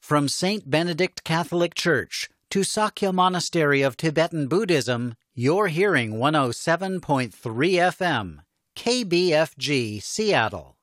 From St. Benedict Catholic Church to Sakya Monastery of Tibetan Buddhism, you're hearing 107.3 FM, KBFG, Seattle.